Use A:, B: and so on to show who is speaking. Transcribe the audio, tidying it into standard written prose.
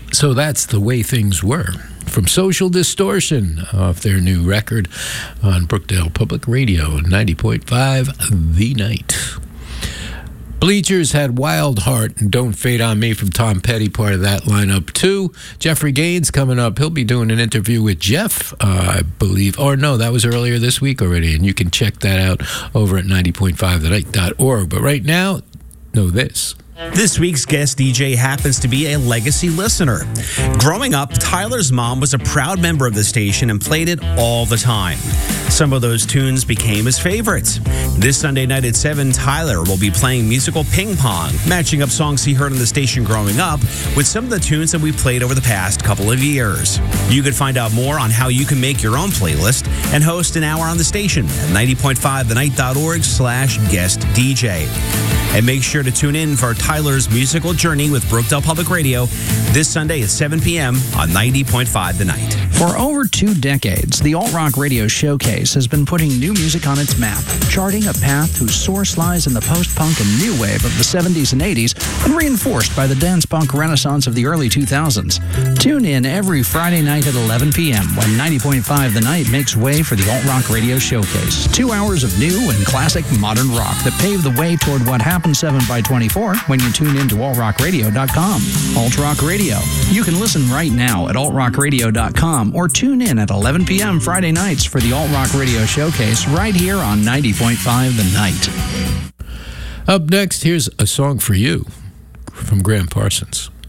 A: So that's The Way Things Were from Social Distortion off their new record on Brookdale Public Radio, 90.5 The Night. Bleachers had Wild Heart and Don't Fade on Me from Tom Petty, part of that lineup too. Jeffrey Gaines coming up. He'll be doing an interview with Jeff, I believe. Or no, that was earlier this week already, and you can check that out over at 90.5thenight.org. But right now, know this.
B: This week's guest DJ happens to be a legacy listener. Growing up, Tyler's mom was a proud member of the station and played it all the time. Some of those tunes became his favorites. This Sunday night at 7, Tyler will be playing musical ping pong, matching up songs he heard on the station growing up with some of the tunes that we played over the past couple of years. You can find out more on how you can make your own playlist and host an hour on the station at 90.5thenight.org/guest DJ. And make sure to tune in for Tyler's musical journey with Brookdale Public Radio this Sunday at 7 p.m. on 90.5 The Night.
C: For over 2 decades, the Alt Rock Radio Showcase has been putting new music on its map, charting a path whose source lies in the post-punk and new wave of the 70s and 80s and reinforced by the dance-punk renaissance of the early 2000s. Tune in every Friday night at 11 p.m. when 90.5 The Night makes way for the Alt Rock Radio Showcase. 2 hours of new and classic modern rock that pave the way toward what happens 7x24 when you tune in to altrockradio.com. Alt Rock Radio. You can listen right now at altrockradio.com or tune in at 11 p.m. Friday nights for the Alt Rock Radio Showcase right here on 90.5 The Night.
A: Up next, here's A Song for You from Graham Parsons.